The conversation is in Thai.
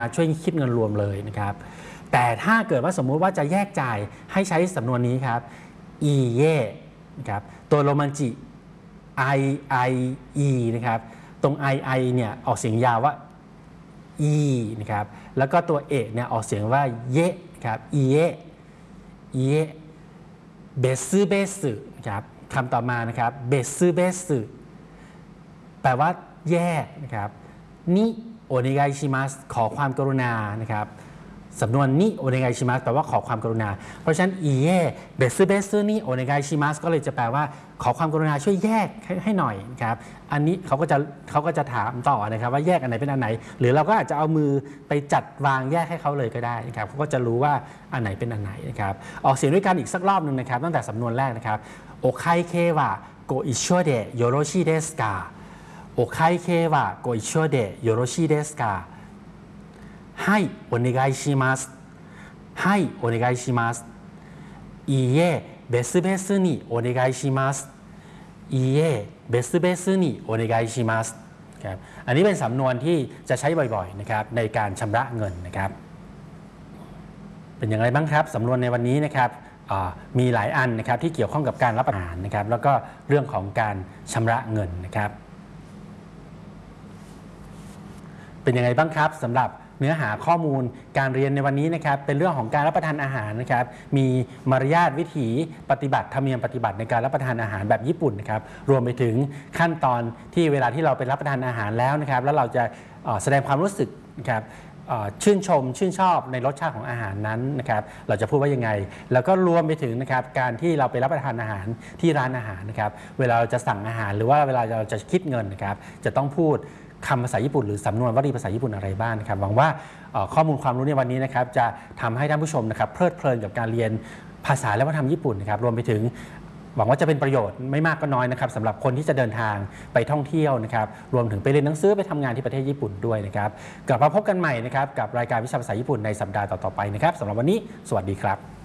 ช่วยคิดเงินรวมเลยนะครับแต่ถ้าเกิดว่าสมมุติว่าจะแยกจ่ายให้ใช้สำนวนนี้ครับอีเย่นะครับตัวโรมันจิ I I E นะครับตรง I I เนี่ยออกเสียงยาวว่า E นะครับแล้วก็ตัวเอเนี่ยออกเสียงว่าเยครับอีเยอีเยเบซึเบซึนะครับคำต่อมานะครับเบซึเบซึแปลว่าแยกนะครับนิโอเนไกชิมัสขอความกรุณานะครับสำนวนนิโอเนไกชิมัสแปลว่าขอความกรุณาเพราะฉะนั้นอีเย่เบซึเบซึนิโอเนไกชิมัสก็เลยจะแปลว่าขอความกรุณาช่วยแยกให้หน่อยนะครับอันนี้เขาก็จะถามต่อนะครับว่าแยกอันไหนเป็นอันไหนหรือเราก็อาจจะเอามือไปจัดวางแยกให้เขาเลยก็ได้นะครับเขาก็จะรู้ว่าอันไหนเป็นอันไหนนะครับออกเสียงด้วยกันอีกสักรอบหนึ่งนะครับตั้งแต่สำนวนแรกนะครับโอไคเควะโกอิโชเดะโยโรชิเดสกาโอไคเควะโกอิโชเดะโยโรชิเดสกาはいお願いしますはいお願いしますいいえ別々にお願いしますいいえ別々にお願いしますครับอันนี้เป็นสำนวนที่จะใช้บ่อยๆนะครับในการชำระเงินนะครับเป็นอย่างไรบ้างครับสำนวนในวันนี้นะครับมีหลายอันนะครับที่เกี่ยวข้องกับการรับประทานนะครับแล้วก็เรื่องของการชำระเงินนะครับเป็นยังไงบ้างครับสำหรับเนื้อหาข้อมูลการเรียนในวันนี้นะครับเป็นเรื่องของการรับประทานอาหารนะครับมีมารยาทวิถีปฏิบัติธรรมเนียมปฏิบัติในการรับประทานอาหารแบบญี่ปุ่นนะครับรวมไปถึงขั้นตอนที่เวลาที่เราไปรับประทานอาหารแล้วนะครับแล้วเราจะแสดงความรู้สึกนะครับชื่นชอบในรสชาติของอาหารนั้นนะครับเราจะพูดว่ายังไงแล้วก็รวมไปถึงนะครับการที่เราไปรับประทานอาหารที่ร้านอาหารนะครับเวลาเราจะสั่งอาหารหรือว่าเวลาเราจะคิดเงินนะครับจะต้องพูดคำภาษาญี่ปุ่นหรือสำนวนวลีภาษาญี่ปุ่นอะไรบ้างนะครับหวังว่าข้อมูลความรู้ในวันนี้นะครับจะทำให้ท่านผู้ชมนะครับเพลิดเพลินกับการเรียนภาษาและวัฒนธรรมญี่ปุ่นนะครับรวมไปถึงหวังว่าจะเป็นประโยชน์ไม่มากก็น้อยนะครับสำหรับคนที่จะเดินทางไปท่องเที่ยวนะครับรวมถึงไปเรียนหนังสือไปทำงานที่ประเทศญี่ปุ่นด้วยนะครับกลับมาพบกันใหม่นะครับกับรายการวิชาภาษาญี่ปุ่นในสัปดาห์ต่อๆไปนะครับสำหรับวันนี้สวัสดีครับ